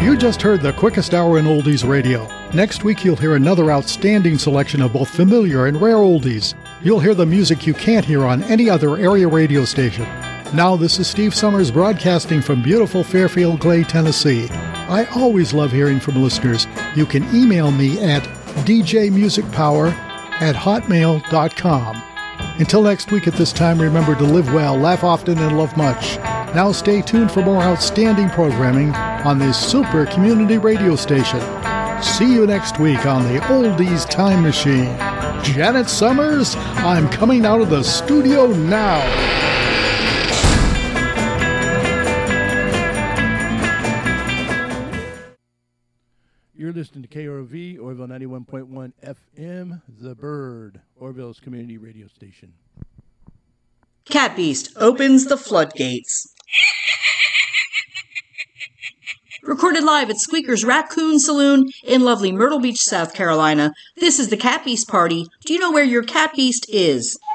You just heard the quickest hour in oldies radio. Next week you'll hear another outstanding selection of both familiar and rare oldies. You'll hear the music you can't hear on any other area radio station. Now this is Steve Summers broadcasting from beautiful Fairfield Clay, Tennessee. I always love hearing from listeners. You can email me at djmusicpower@hotmail.com. Until next week at this time, remember to live well, laugh often, and love much. Now stay tuned for more outstanding programming on this super community radio station. See you next week on the Oldies Time Machine. Janet Summers, I'm coming out of the studio now. You're listening to KROV, Orville 91.1 FM, The Bird, Orville's community radio station. Cat Beast opens the floodgates. Recorded live at Squeaker's Raccoon Saloon in lovely Myrtle Beach, South Carolina. This is the Cat Beast Party. Do you know where your Cat Beast is?